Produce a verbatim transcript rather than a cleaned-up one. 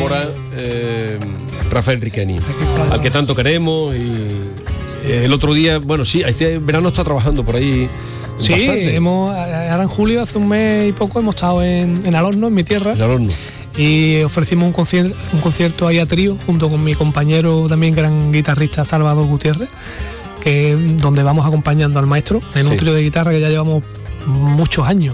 ahora eh, Rafael Riqueni, al que tanto queremos. Y eh, el otro día, bueno, sí, este verano está trabajando por ahí. Sí, bastante. hemos, ahora en julio, hace un mes y poco, hemos estado en, en Alorno, en mi tierra. En Alorno. Y ofrecimos un concierto, un concierto ahí a trío, junto con mi compañero, también gran guitarrista, Salvador Gutiérrez, que donde vamos acompañando al maestro en sí. un trío de guitarra que ya llevamos muchos años